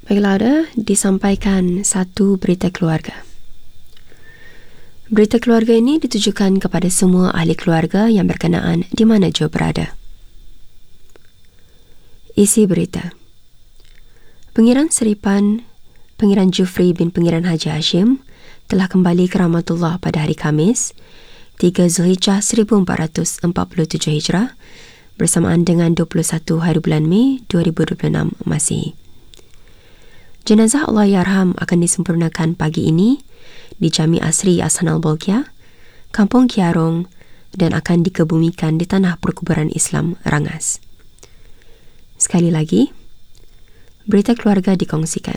Baiklah, disampaikan satu berita keluarga. Berita keluarga ini ditujukan kepada semua ahli keluarga yang berkenaan di mana jua berada. Isi berita. Pengiran Seripan, Pengiran Jufri bin Pengiran Haji Hashim telah kembali ke Rahmatullah pada hari Khamis, 3 Zulhijjah 1447 Hijrah bersamaan dengan 21 hari bulan Mei 2026 Masihi. Jenazah Allahyarham akan disempurnakan pagi ini di Jami Asri Ahsan Al-Bolkiah, Kampung Kiarong dan akan dikebumikan di Tanah Perkuburan Islam Rangas. Sekali lagi, berita keluarga dikongsikan.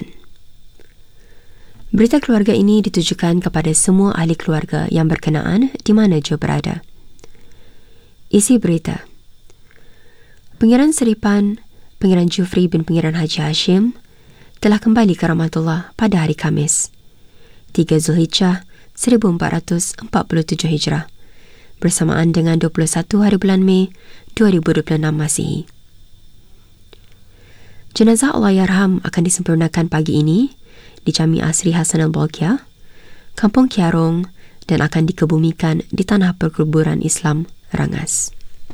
Berita keluarga ini ditujukan kepada semua ahli keluarga yang berkenaan di mana jua berada. Isi berita. Pengiran Seripan, Pengiran Jufri bin Pengiran Haji Hashim telah kembali ke Rahmatullah pada hari Khamis, 3 Zulhijjah 1447 Hijrah bersamaan dengan 21 hari bulan Mei 2026 Masihi. Jenazah Allahyarham akan disempurnakan pagi ini di Jami Asri Ahsan Al-Bolkiah, Kampung Kiarong dan akan dikebumikan di Tanah Perkuburan Islam Rangas.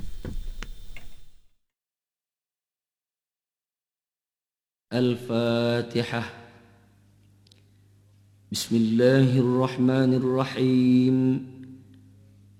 الفاتحة. بسم الله الرحمن الرحيم.